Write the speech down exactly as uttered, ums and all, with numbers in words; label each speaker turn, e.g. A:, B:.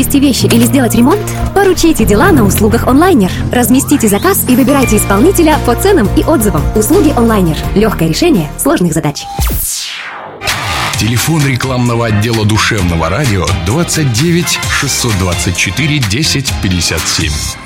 A: перевезти вещи или сделать ремонт? Поручите дела на услугах онлайнер. Разместите заказ и выбирайте исполнителя по ценам и отзывам. Услуги онлайнер. Легкое решение сложных задач.
B: Телефон рекламного отдела душевного радио двадцать девять шестьсот двадцать четыре десять пятьдесят семь.